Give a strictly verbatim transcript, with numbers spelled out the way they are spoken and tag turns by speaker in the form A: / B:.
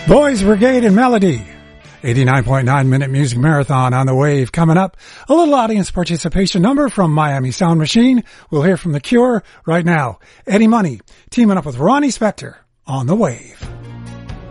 A: Boys Brigade and Melody. eighty-nine point nine minute music marathon on the wave. Coming up, a little audience participation number from Miami Sound Machine. We'll hear from The Cure right now. Eddie Money teaming up with Ronnie Spector on the wave.